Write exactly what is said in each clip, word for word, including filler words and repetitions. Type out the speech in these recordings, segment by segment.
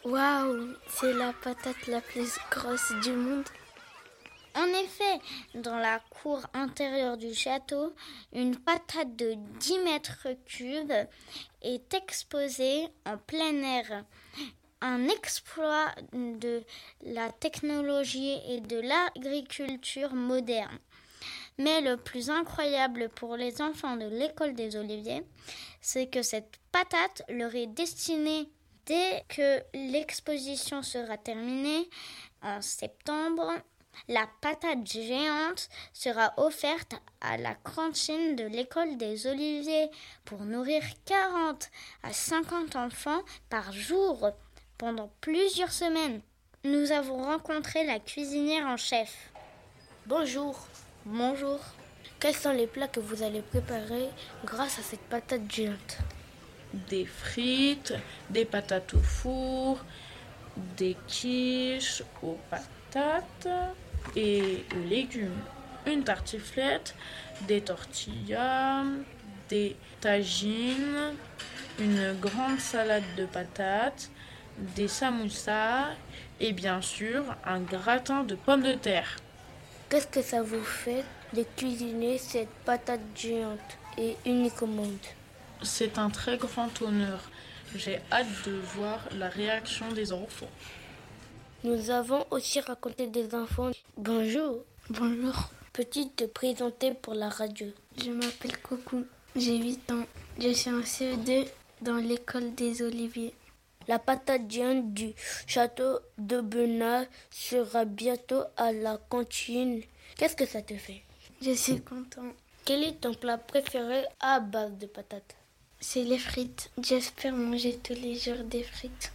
Waouh, c'est la patate la plus grosse du monde. En effet, dans la cour intérieure du château, une patate de dix mètres cubes est exposée en plein air. Un exploit de la technologie et de l'agriculture moderne. Mais le plus incroyable pour les enfants de l'école des Oliviers, c'est que cette patate leur est destinée dès que l'exposition sera terminée en septembre. La patate géante sera offerte à la cantine de l'école des Oliviers pour nourrir quarante à cinquante enfants par jour pendant plusieurs semaines. Nous avons rencontré la cuisinière en chef. Bonjour. Bonjour. Quels sont les plats que vous allez préparer grâce à cette patate géante? Des frites, des patates au four, des quiches aux patates et aux légumes, une tartiflette, des tortillas, des tagines, une grande salade de patates, des samoussas et bien sûr un gratin de pommes de terre. Qu'est-ce que ça vous fait de cuisiner cette patate géante et unique au monde? C'est un très grand honneur. J'ai hâte de voir la réaction des enfants. Nous avons aussi raconté des enfants. Bonjour. Bonjour. Peux-tu te présenter pour la radio? Je m'appelle Coucou. J'ai huit ans. Je suis en C E deux dans l'école des Oliviers. La patate géante du château d'Aubenas sera bientôt à la cantine. Qu'est-ce que ça te fait? Je suis content. Quel est ton plat préféré à base de patates? C'est les frites. J'espère manger tous les jours des frites.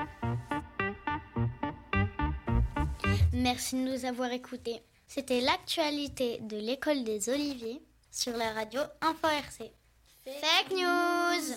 Merci de nous avoir écoutés. C'était l'actualité de l'école des Oliviers sur la radio Info R C. Fake News.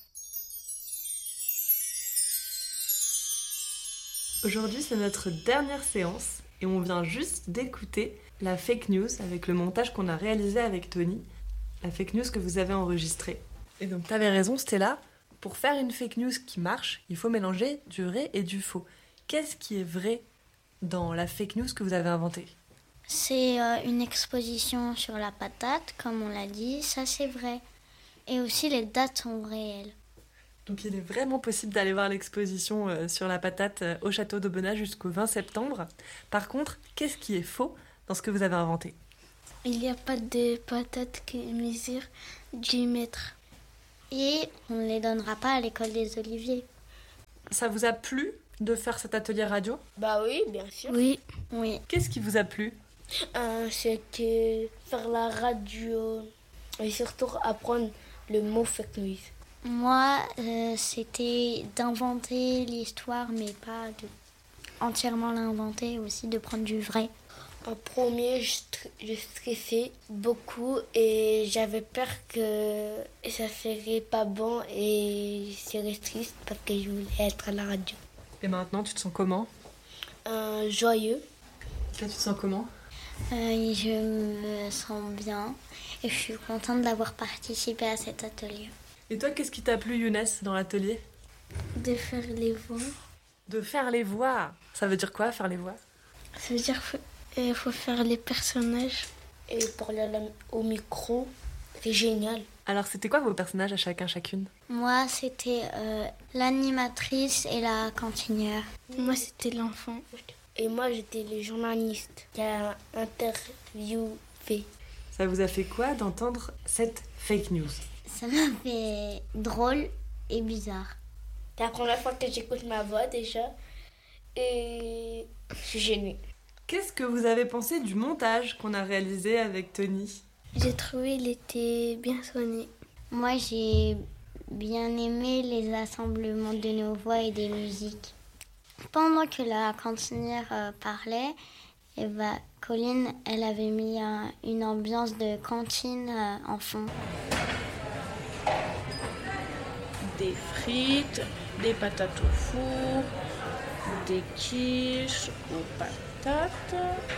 Aujourd'hui, c'est notre dernière séance et on vient juste d'écouter la fake news avec le montage qu'on a réalisé avec Tony, la fake news que vous avez enregistrée. Et donc, tu avais raison, Stella, pour faire une fake news qui marche, il faut mélanger du vrai et du faux. Qu'est-ce qui est vrai dans la fake news que vous avez inventée? C'est euh, une exposition sur la patate, comme on l'a dit, ça c'est vrai. Et aussi les dates sont réelles. Donc il est vraiment possible d'aller voir l'exposition euh, sur la patate euh, au château d'Aubenas jusqu'au vingt septembre. Par contre, qu'est-ce qui est faux dans ce que vous avez inventé? Il n'y a pas de patates qui mesurent dix mètres. Et on ne les donnera pas à l'école des Oliviers. Ça vous a plu de faire cet atelier radio? Bah oui, bien sûr. Oui. Oui. Qu'est-ce qui vous a plu? Euh, C'était faire la radio et surtout apprendre le mot fake news. Moi, euh, c'était d'inventer l'histoire, mais pas de entièrement l'inventer, aussi de prendre du vrai. En premier, je, st- je stressais beaucoup et j'avais peur que ça serait pas bon et je serais triste parce que je voulais être à la radio. Et maintenant, tu te sens comment? Euh, joyeux. Là, tu te sens comment? Euh, je me sens bien et je suis contente d'avoir participé à cet atelier. Et toi, qu'est-ce qui t'a plu, Younes, dans l'atelier? De faire les voix. De faire les voix. Ça veut dire quoi, faire les voix? Ça veut dire qu'il faut faire les personnages. Et parler au micro, c'est génial. Alors, c'était quoi vos personnages à chacun, chacune? Moi, c'était euh, l'animatrice et la cantinière. Moi, c'était l'enfant. Et moi, j'étais le journaliste qui a interviewé. Ça vous a fait quoi d'entendre cette fake news? Ça m'a fait drôle et bizarre. C'est la première fois que j'écoute ma voix déjà. Et je suis gênée. Qu'est-ce que vous avez pensé du montage qu'on a réalisé avec Tony? J'ai trouvé qu'il était bien soigné. Moi, j'ai bien aimé les assemblements de nos voix et des musiques. Pendant que la cantinière euh, parlait, eh ben, Colline, elle avait mis euh, une ambiance de cantine euh, en fond. Des frites, des patates au four, des quiches aux patates.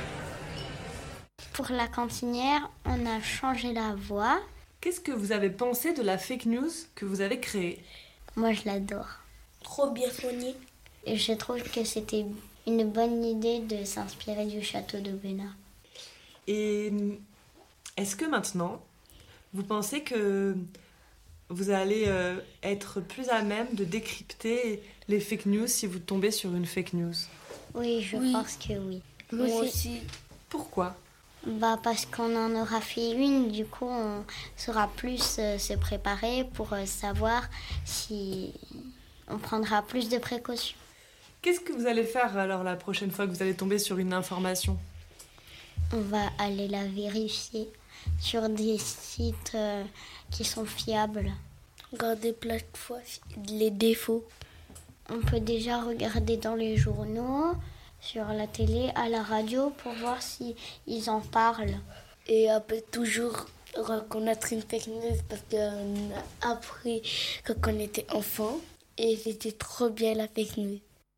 Pour la cantinière, on a changé la voix. Qu'est-ce que vous avez pensé de la fake news que vous avez créée? Moi, je l'adore. Trop bien soigné. Et je trouve que c'était une bonne idée de s'inspirer du château d'Aubenas. Et est-ce que maintenant, vous pensez que vous allez euh, être plus à même de décrypter les fake news si vous tombez sur une fake news? Oui, je Oui. pense que oui. Moi aussi. Pourquoi? Bah parce qu'on en aura fait une, du coup on saura plus euh, se préparer pour euh, savoir si on prendra plus de précautions. Qu'est-ce que vous allez faire alors la prochaine fois que vous allez tomber sur une information? On va aller la vérifier sur des sites euh, qui sont fiables. Regarder plein de fois les défauts. On peut déjà regarder dans les journaux, sur la télé, à la radio pour voir si ils en parlent. Et on peut toujours reconnaître une fake news parce qu'on a appris quand on était enfant. Et c'était trop bien la fake news.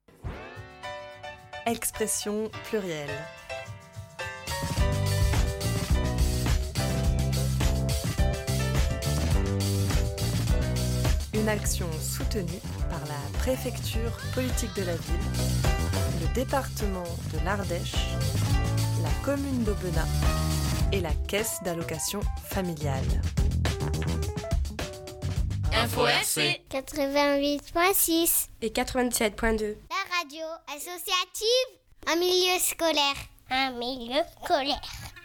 Expression plurielle. Une action soutenue par la préfecture politique de la ville, le département de l'Ardèche, la commune d'Aubenas et la caisse d'allocation familiale. Info R C quatre-vingt-huit point six et quatre-vingt-dix-sept point deux. La radio associative, un milieu scolaire. Un milieu scolaire.